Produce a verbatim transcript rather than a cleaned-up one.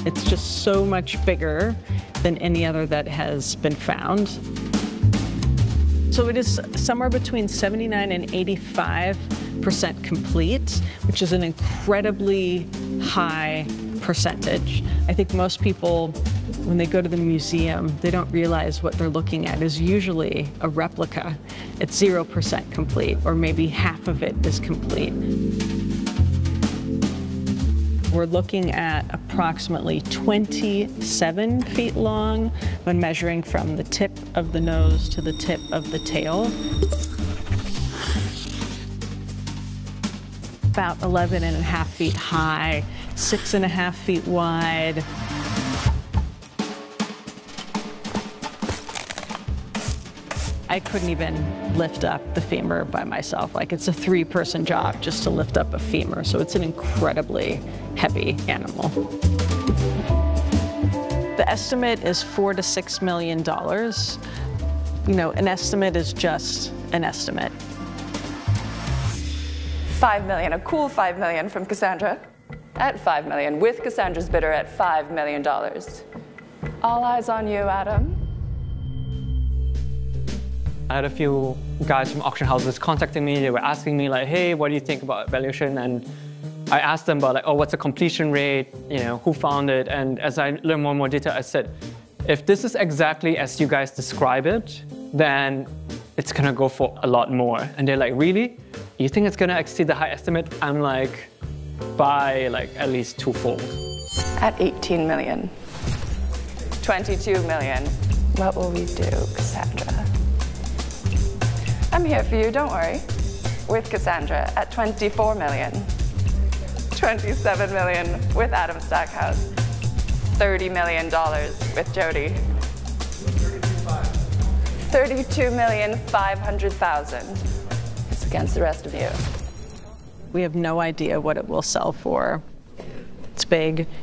It's just so much bigger than any other that has been found. So it is somewhere between seventy-nine and eighty-five percent complete, which is an incredibly high percentage. I think most people, when they go to the museum, they don't realize what they're looking at is usually a replica. It's zero percent complete, or maybe half of it is complete. We're looking at approximately twenty-seven feet long when measuring from the tip of the nose to the tip of the tail. About eleven and a half feet high, six and a half feet wide. I couldn't even lift up the femur by myself. Like, it's a three-person job just to lift up a femur, so it's an incredibly heavy animal. The estimate is four to six million dollars. You know, an estimate is just an estimate. Five million, a cool five million from Cassandra. At five million, with Cassandra's bidder at five million dollars. All eyes on you, Adam. I had a few guys from auction houses contacting me. They were asking me like, hey, what do you think about valuation? And I asked them about like, oh, what's the completion rate? You know, who found it? And as I learned more and more detail, I said, if this is exactly as you guys describe it, then it's gonna go for a lot more. And they're like, really? You think it's gonna exceed the high estimate? I'm like, by like at least twofold. At eighteen million. twenty-two million. What will we do, Cassandra? I'm here for you, don't worry. With Cassandra at twenty-four million. twenty-seven million with Adam Stackhouse. thirty million dollars with Jody. thirty-two million five hundred thousand. It's against the rest of you. We have no idea what it will sell for. It's big,